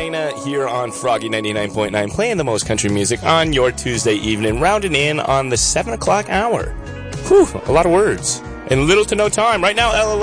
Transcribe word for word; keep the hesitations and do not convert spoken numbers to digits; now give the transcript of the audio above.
Carolina here on Froggy ninety-nine point nine, playing the most country music on your Tuesday evening, rounding in on the seven o'clock hour. Whew, a lot of words. In little to no time. Right now, L L